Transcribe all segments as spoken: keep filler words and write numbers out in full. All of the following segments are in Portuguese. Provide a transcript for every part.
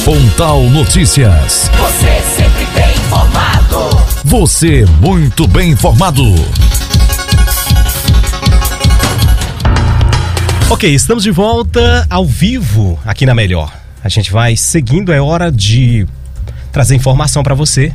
Pontal Notícias. Você sempre bem informado. Você muito bem informado. Ok, estamos de volta ao vivo aqui na Melhor. A gente vai seguindo, é hora de trazer informação para você.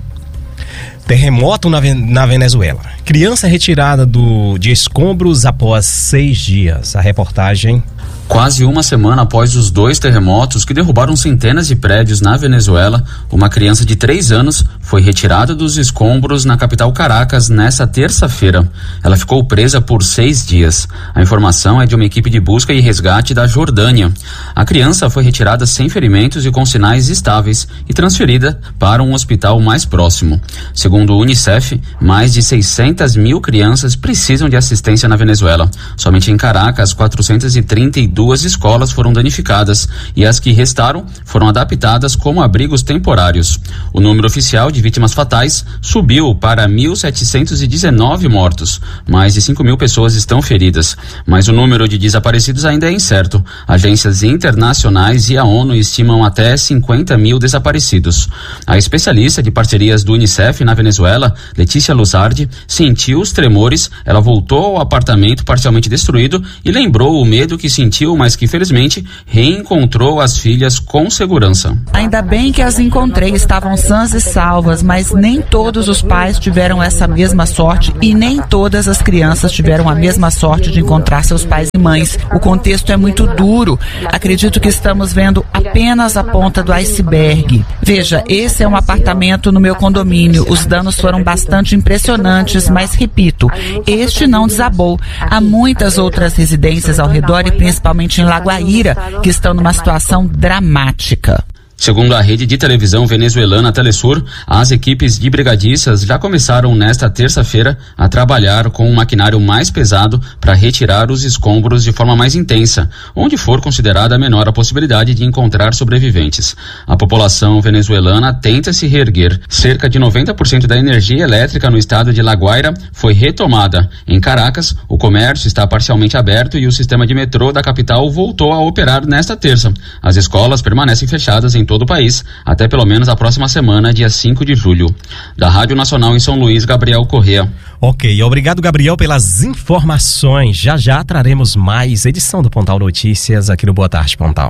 Terremoto na, na Venezuela. Criança retirada do, de escombros após seis dias. A reportagem... Quase uma semana após os dois terremotos que derrubaram centenas de prédios na Venezuela, uma criança de três anos foi retirada dos escombros na capital Caracas nesta terça-feira. Ela ficou presa por seis dias. A informação é de uma equipe de busca e resgate da Jordânia. A criança foi retirada sem ferimentos e com sinais estáveis e transferida para um hospital mais próximo. Segundo o Unicef, mais de seiscentas mil crianças precisam de assistência na Venezuela. Somente em Caracas, quatrocentas e trinta e duas escolas foram danificadas e as que restaram foram adaptadas como abrigos temporários. O número oficial de vítimas fatais subiu para mil setecentos e dezenove mortos. Mais de cinco mil pessoas estão feridas, mas o número de desaparecidos ainda é incerto. Agências internacionais e a ONU estimam até cinquenta mil desaparecidos. A especialista de parcerias do Unicef na Venezuela, Letícia Luzardi, sentiu os tremores. Ela voltou ao apartamento parcialmente destruído e lembrou o medo que sentiu, mas que felizmente reencontrou as filhas com segurança. Ainda bem que as encontrei, estavam sãs e salvas, mas nem todos os pais tiveram essa mesma sorte e nem todas as crianças tiveram a mesma sorte de encontrar seus pais e mães. O contexto é muito duro. Acredito que estamos vendo apenas a ponta do iceberg. Veja, esse é um apartamento no meu condomínio. Os danos foram bastante impressionantes, mas repito, este não desabou. Há muitas outras residências ao redor e principalmente em Lagoaíra, que estão numa situação dramática. Segundo a rede de televisão venezuelana Telesur, as equipes de brigadistas já começaram nesta terça-feira a trabalhar com um maquinário mais pesado para retirar os escombros de forma mais intensa, onde for considerada menor a possibilidade de encontrar sobreviventes. A população venezuelana tenta se reerguer. Cerca de noventa por cento da energia elétrica no estado de Laguaira foi retomada. Em Caracas, o comércio está parcialmente aberto e o sistema de metrô da capital voltou a operar nesta terça. As escolas permanecem fechadas em todo o país, até pelo menos a próxima semana, dia cinco de julho. Da Rádio Nacional em São Luís, Gabriel Corrêa. Ok, obrigado, Gabriel, pelas informações. Já já traremos mais edição do Pontal Notícias aqui no Boa Tarde, Pontal.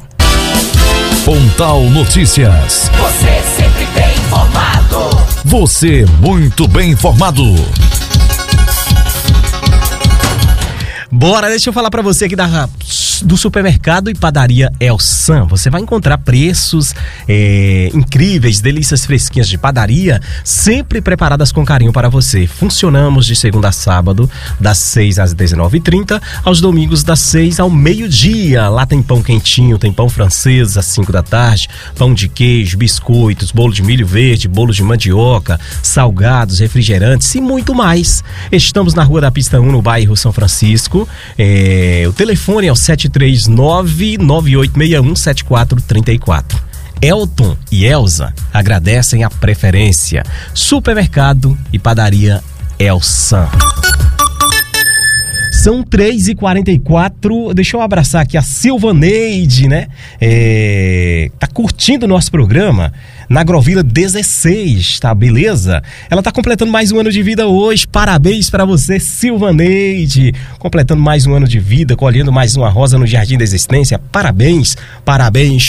Pontal Notícias. Você sempre bem informado. Você muito bem informado. Bora, deixa eu falar pra você aqui da, do supermercado e padaria Elsan. Você vai encontrar preços é, incríveis, delícias fresquinhas de padaria, sempre preparadas com carinho para você. Funcionamos de segunda a sábado, das seis às dezenove e trinta, aos domingos das seis ao meio-dia. Lá tem pão quentinho, tem pão francês às cinco da tarde, pão de queijo, biscoitos, bolo de milho verde, bolo de mandioca, salgados, refrigerantes e muito mais. Estamos na Rua da Pista um, no bairro São Francisco. É, o telefone é o sete três nove, nove oito seis um, sete quatro três quatro. Elton e Elza agradecem a preferência. Supermercado e padaria Elsan. São três e quarenta e quatro. Deixa eu abraçar aqui a Silvaneide, né? É, tá curtindo o nosso programa na Agrovila dezesseis, tá beleza? Ela tá completando mais um ano de vida hoje. Parabéns pra você, Silvaneide. Completando mais um ano de vida, colhendo mais uma rosa no Jardim da Existência. Parabéns, parabéns.